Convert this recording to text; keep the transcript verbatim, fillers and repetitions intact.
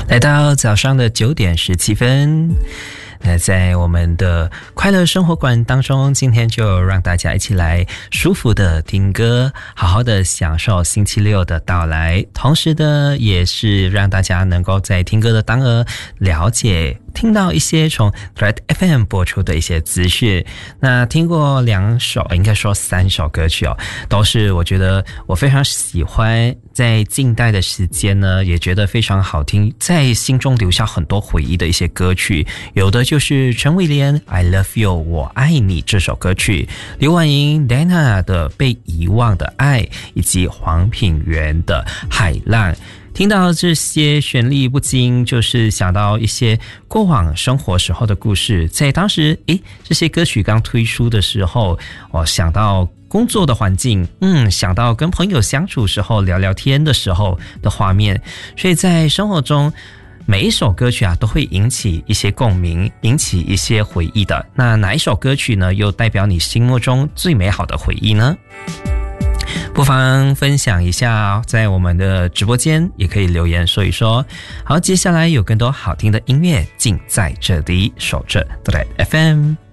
来到早上的九点十七分，那在我们的快乐生活馆当中，今天就让大家一起来舒服的听歌，好好的享受星期六的到来，同时的也是让大家能够在听歌的当儿了解听到一些从 Red F M 播出的一些资讯。那听过两首，应该说三首歌曲哦，都是我觉得我非常喜欢，在近代的时间呢也觉得非常好听，在心中留下很多回忆的一些歌曲。有的就是陈慧莲 I Love You 我爱你这首歌曲，刘婉莹 Dana 的被遗忘的爱，以及黄品源的海浪。听到这些旋律，不禁就是想到一些过往生活时候的故事。在当时诶这些歌曲刚推出的时候，我想到工作的环境，嗯，想到跟朋友相处时候聊聊天的时候的画面。所以在生活中每一首歌曲啊都会引起一些共鸣，引起一些回忆的。那哪一首歌曲呢又代表你心目中最美好的回忆呢？不妨分享一下，在我们的直播间也可以留言说一说。好，接下来有更多好听的音乐尽在这里，守着 Red F M。